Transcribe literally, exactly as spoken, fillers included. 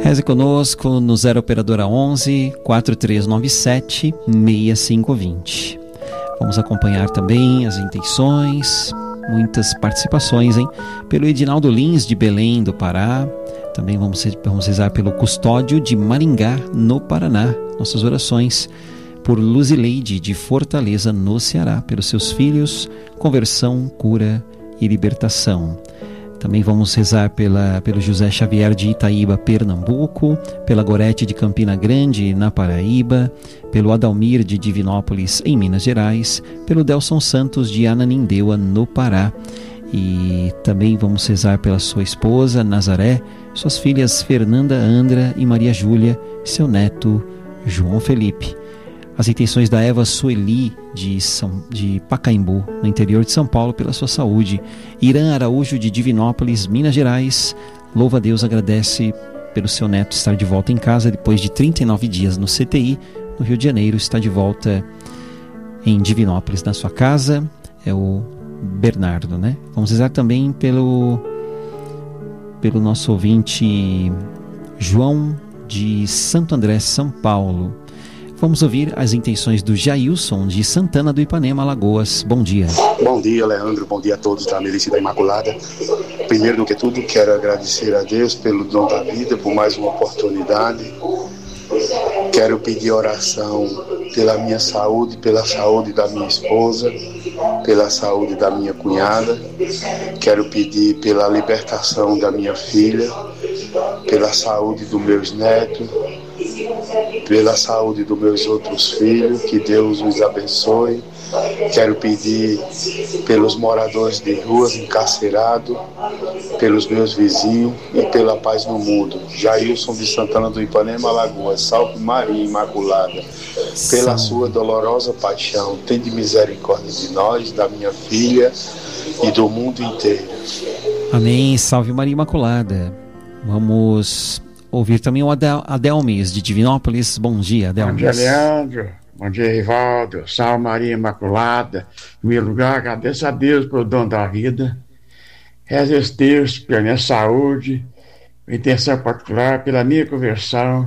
Reze conosco no zero operadora onze, quatro três nove sete, seis cinco dois zero. Vamos acompanhar também as intenções, muitas participações, hein? Pelo Edinaldo Lins de Belém do Pará. Também vamos, vamos rezar pelo Custódio de Maringá, no Paraná. Nossas orações por Luzileide de Fortaleza, no Ceará, pelos seus filhos, conversão, cura e libertação. Também vamos rezar pela, pelo José Xavier de Itaíba, Pernambuco, pela Gorete de Campina Grande, na Paraíba, pelo Adalmir de Divinópolis, em Minas Gerais, pelo Delson Santos de Ananindeua, no Pará. E também vamos rezar pela sua esposa, Nazaré, suas filhas Fernanda Andra e Maria Júlia, seu neto, João Felipe. As intenções da Eva Sueli de, São, de Pacaembu, no interior de São Paulo, pela sua saúde. Irã Araújo de Divinópolis, Minas Gerais, louva a Deus, agradece pelo seu neto estar de volta em casa depois de trinta e nove dias no C T I, no Rio de Janeiro. Está de volta em Divinópolis, na sua casa. É o Bernardo, né? Vamos rezar também pelo, pelo nosso ouvinte João de Santo André, São Paulo. Vamos ouvir as intenções do Jailson de Santana do Ipanema, Alagoas. Bom dia. Bom dia, Leandro. Bom dia a todos da Milícia da Imaculada. Primeiro do que tudo, quero agradecer a Deus pelo dom da vida, por mais uma oportunidade. Quero pedir oração pela minha saúde, pela saúde da minha esposa, pela saúde da minha cunhada. Quero pedir pela libertação da minha filha, pela saúde dos meus netos, pela saúde dos meus outros filhos, que Deus os abençoe. Quero pedir pelos moradores de ruas encarcerados, pelos meus vizinhos e pela paz no mundo. Jailson de Santana do Ipanema, Alagoas. Salve Maria Imaculada, pela sua dolorosa paixão, tende misericórdia de nós, da minha filha e do mundo inteiro. Amém. Salve Maria Imaculada. Vamos ouvir também o Adel, Adelmes de Divinópolis. Bom dia, Adelmes. Bom dia, Leandro. Bom dia, Rivaldo. Salve Maria Imaculada. Em primeiro lugar, agradeço a Deus pelo dom da vida. Rezo esse texto pela minha saúde, intenção particular, pela minha conversão